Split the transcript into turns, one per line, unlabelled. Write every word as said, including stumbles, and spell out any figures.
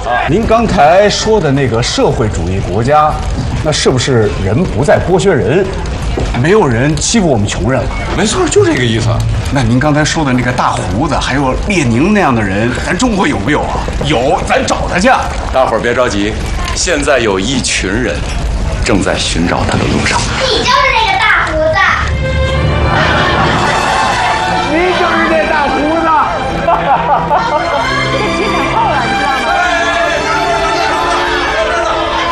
您刚才说的那个社会主义国家，那是不是人不再剥削人，没有人欺负我们穷人了？
没错，就这个意思。
那您刚才说的那个大胡子，还有列宁那样的人，咱中国有没有啊？有，咱找他去。
大伙儿别着急，现在有一群人正在寻找他的路上。
你就是